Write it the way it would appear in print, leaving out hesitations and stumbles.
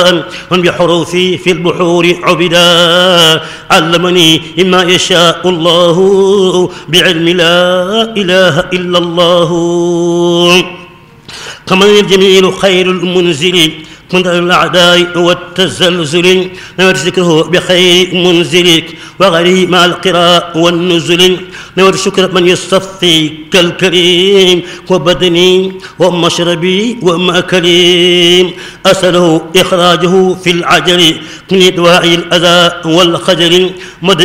من بحروفي في البحور عبدا علمني مما يشاء الله بعلم لا إله إلا الله كمن الجميل خير المنزل من الأعداء والتزلزل نور ذكره بخير منزلك وغيره مع القراء والنزل نور شكر من يصطفي كالكريم وبدني ومشربي ومأكلي أسأله إخراجه في العجل من دواعي الأذى والخجل